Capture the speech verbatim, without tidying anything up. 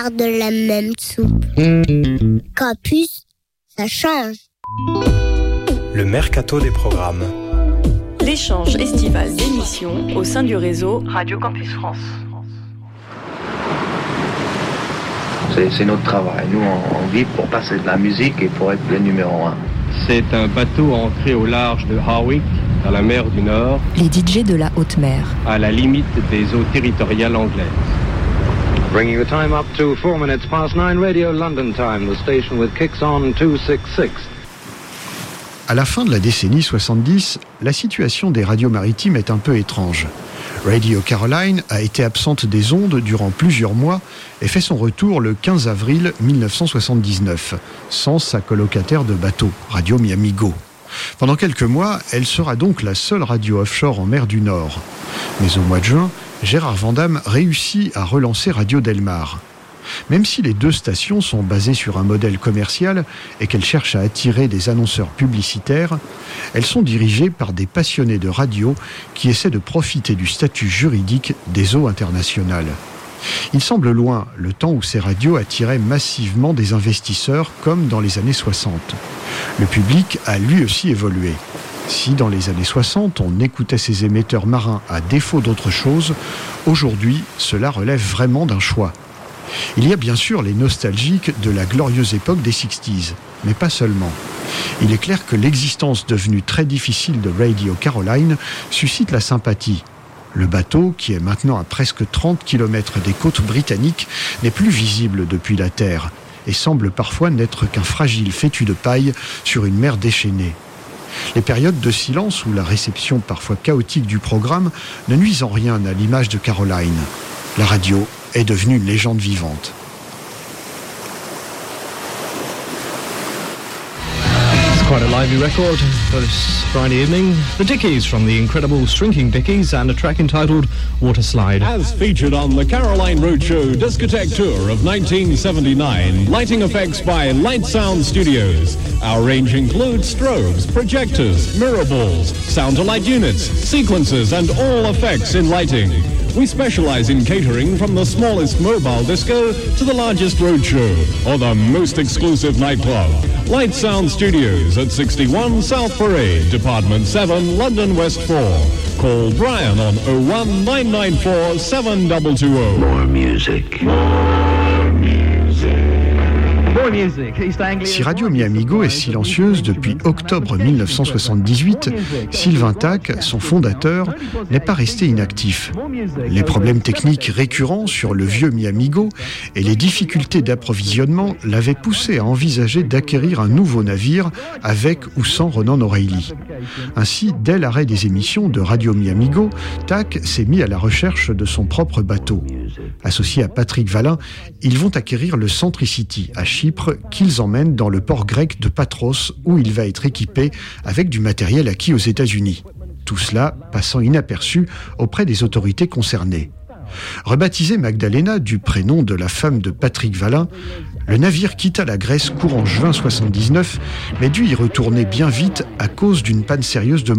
boire de la même soupe. Campus, ça change. Le mercato des programmes. L'échange estival d'émissions au sein du réseau Radio Campus France. C'est, c'est notre travail. Nous, on, on vit pour passer de la musique et pour être le numéro un. C'est un bateau ancré au large de Harwich, dans la mer du Nord. Les D J de la haute mer. À la limite des eaux territoriales anglaises. Bringing the time up to four minutes past nine, Radio London time. The station with kicks on two sixty-six. À la fin de la décennie soixante-dix, la situation des radios maritimes est un peu étrange. Radio Caroline a été absente des ondes durant plusieurs mois et fait son retour le quinze avril mille neuf cent soixante-dix-neuf, sans sa colocataire de bateau, Radio Miami Go. Pendant quelques mois, elle sera donc la seule radio offshore en mer du Nord. Mais au mois de juin, Gérard Vandamme réussit à relancer Radio Delmar. Même si les deux stations sont basées sur un modèle commercial et qu'elles cherchent à attirer des annonceurs publicitaires, elles sont dirigées par des passionnés de radio qui essaient de profiter du statut juridique des eaux internationales. Il semble loin le temps où ces radios attiraient massivement des investisseurs comme dans les années soixante. Le public a lui aussi évolué. Si dans les années soixante, on écoutait ces émetteurs marins à défaut d'autre chose, aujourd'hui, cela relève vraiment d'un choix. Il y a bien sûr les nostalgiques de la glorieuse époque des sixties, mais pas seulement. Il est clair que l'existence devenue très difficile de Radio Caroline suscite la sympathie. Le bateau, qui est maintenant à presque trente kilomètres des côtes britanniques, n'est plus visible depuis la Terre et semble parfois n'être qu'un fragile fétu de paille sur une mer déchaînée. Les périodes de silence ou la réception parfois chaotique du programme ne nuisent en rien à l'image de Caroline. La radio est devenue une légende vivante. Quite a lively record for this Friday evening. The Dickies from the incredible Shrinking Dickies and a track entitled Water Slide. As featured on the Caroline Roadshow Discotheque Tour of nineteen seventy-nine, lighting effects by Light Sound Studios. Our range includes strobes, projectors, mirror balls, sound-to-light units, sequences and all effects in lighting. We specialize in catering from the smallest mobile disco to the largest roadshow or the most exclusive nightclub. Light Sound Studios at sixty-one South Parade, Department seven, London West four. Call Brian on oh one nine nine four seven two two oh. More music. More music. Si Radio Miami Go est silencieuse depuis octobre mille neuf cent soixante-dix-huit, Sylvain Tacke, son fondateur, n'est pas resté inactif. Les problèmes techniques récurrents sur le vieux Miami Go et les difficultés d'approvisionnement l'avaient poussé à envisager d'acquérir un nouveau navire avec ou sans Ronan O'Reilly. Ainsi, dès l'arrêt des émissions de Radio Miami Go, Tacke s'est mis à la recherche de son propre bateau. Associé à Patrick Vallin, ils vont acquérir le Centricity à Chypre qu'ils emmènent dans le port grec de Patros où il va être équipé avec du matériel acquis aux États-Unis. Tout cela passant inaperçu auprès des autorités concernées. Rebaptisé Magdalena du prénom de la femme de Patrick Vallin, le navire quitta la Grèce courant juin soixante-dix-neuf, mais dut y retourner bien vite à cause d'une panne sérieuse de